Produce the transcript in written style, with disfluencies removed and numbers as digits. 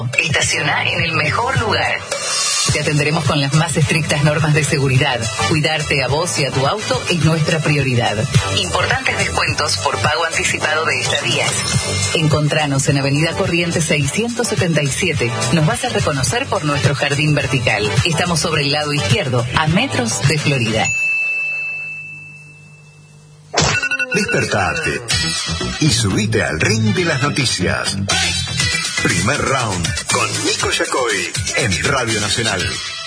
Estaciona en el mejor lugar. Te atenderemos con las más estrictas normas de seguridad. Cuidarte a vos y a tu auto es nuestra prioridad. Importantes descuentos por pago anticipado de estadías. Encontranos en Avenida Corrientes 677. Nos vas a reconocer por nuestro jardín vertical. Estamos sobre el lado izquierdo, a metros de Florida. Despertate y subite al ring de las noticias. Primer round con Nico Yacoy en Radio Nacional.